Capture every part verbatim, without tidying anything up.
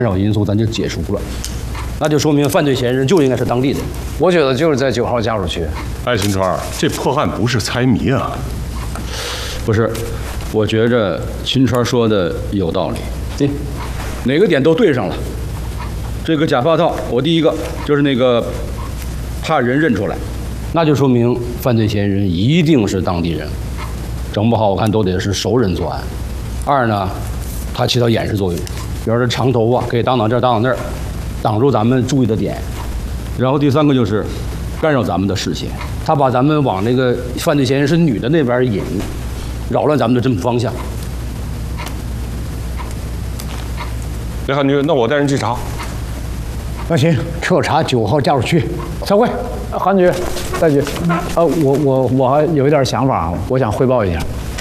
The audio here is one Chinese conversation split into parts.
扰因素咱就解除了，那就说明犯罪嫌疑人就应该是当地的。 我觉得就是在九号家属区。 哎，秦川，这破案不是猜谜啊？ 不是，我觉着秦川说的有道理。对，哪个点都对上了。这个假发套，我第一个就是那个怕人认出来，那就说明犯罪嫌疑人一定是当地人，整不好我看都得是熟人作案。二呢，他起到掩饰作用。 比如说长头发可以挡挡这儿挡挡那儿，挡住咱们注意的点。然后第三个就是干扰咱们的视线，他把咱们往那个犯罪嫌疑人是女的那边引，扰乱咱们的侦捕方向。 雷汉局，那我带人去查。 那行，彻查九号家属区。散会。 韩局，戴局，呃，我我我还有一点想法，我想汇报一下。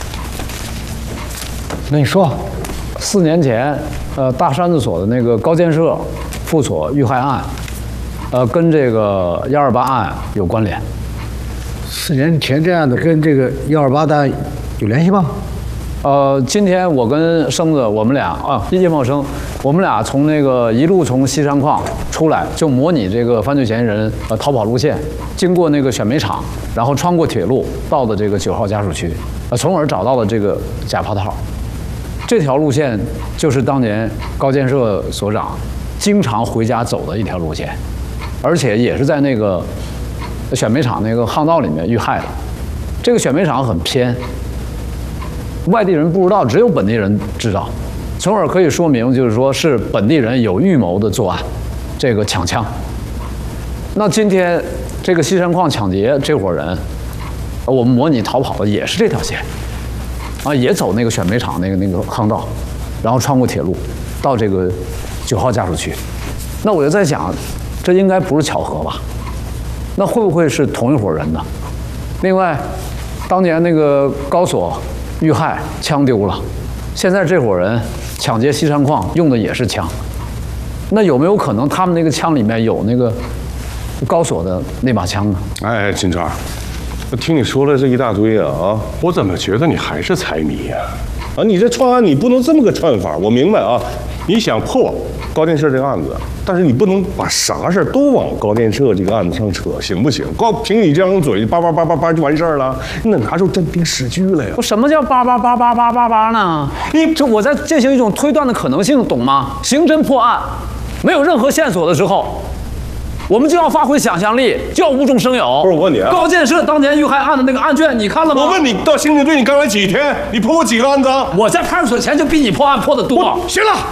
那你说， 四年前。 呃，大山子所的那个高建设副所遇害案，呃，跟这个幺二八案有关联。 四年前这样的跟这个幺二八的案有联系吗？ 呃，今天我跟生子我们俩啊，叶茂生，我们俩从那个一路从西山矿出来，就模拟这个犯罪嫌疑人呃逃跑路线，经过那个选煤厂，然后穿过铁路到的这个九号家属区，呃，从而找到了这个假发套。 这条路线就是当年高建设所长经常回家走的一条路线，而且也是在那个选煤厂那个巷道里面遇害的。这个选煤厂很偏，外地人不知道，只有本地人知道，从而可以说明就是说是本地人有预谋的作案，这个抢枪。那今天这个西山矿抢劫这伙人，我们模拟逃跑的也是这条线。 啊，也走那个选煤厂那个那个巷道，然后穿过铁路，到这个九号家属区。那我就在想，这应该不是巧合吧？那会不会是同一伙人呢？另外，当年那个高所遇害，枪丢了，现在这伙人抢劫西山矿用的也是枪。那有没有可能他们那个枪里面有那个高所的那把枪呢？ 哎，秦川。 我听你说了这一大堆啊啊！我怎么觉得你还是猜谜呀？啊，你这串案你不能这么个串法。我明白啊，你想破高建设这个案子，但是你不能把啥事都往高建设这个案子上扯，行不行？光凭你这张嘴叭叭叭叭叭就完事儿了？你得拿出真凭实据来呀！ 我什么叫叭叭叭叭叭叭叭呢？你这我在进行一种推断的可能性，懂吗？刑侦破案，没有任何线索的时候。 我们就要发挥想象力，就要无中生有。 不是我问你啊， 高建设当年遇害案的那个案卷，你看了吗？ 我问你，到刑警队你刚来几天？你破过几个案子？ 我在派出所前就比你破案破得多。 行了，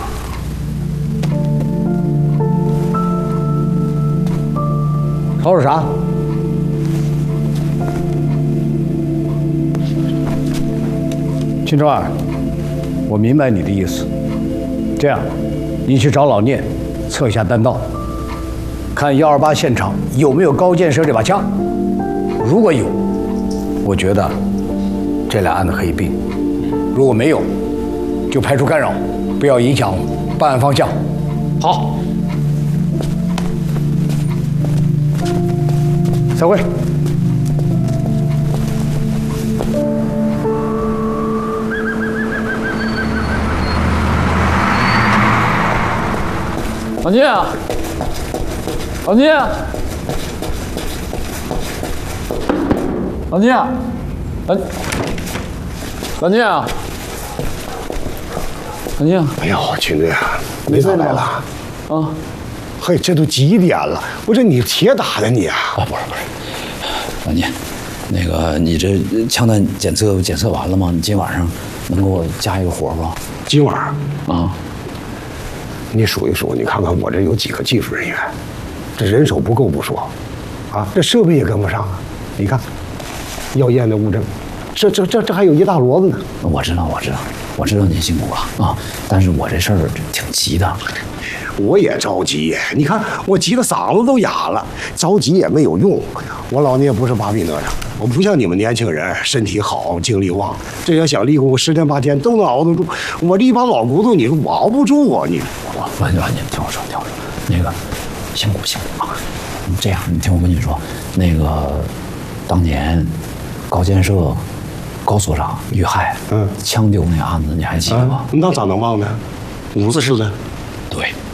吵吵啥？秦川，我明白你的意思。这样，你去找老聂，测一下弹道。 看幺二八现场有没有高建设这把枪，如果有，我觉得这俩案子可以并；如果没有，就排除干扰，不要影响办案方向。好，散会。 老聂。 老聂，老聂，老老聂，老聂， 哎呦，秦队啊，你咋来了？ 啊， 嘿，这都几点了？我这你铁打的你啊？ 啊，不是不是，老聂，那个你这枪弹检测检测完了吗？你今晚上能给我加一个活不？ 今晚啊， 你数一数，你看看我这有几个技术人员。 这人手不够不说，啊，这设备也跟不上啊！你看，要验的物证，这这这这还有一大摞子呢。 我知道，我知道，我知道您辛苦了啊！但是我这事儿挺急的， 我也着急。你看我急得嗓子都哑了，着急也没有用。我老聂不是芭比哪吒，我不像你们年轻人身体好、精力旺，这要想立功，十天八天都能熬得住。我这一把老骨头，你说我熬不住啊！你我完完，你听我说，听我说，那个。 辛苦辛苦啊！这样，你听我跟你说，那个当年高建设高所长遇害， 嗯， 枪丢那案子你还记得吗？ 啊、那咋能忘呢？五四事件。 对。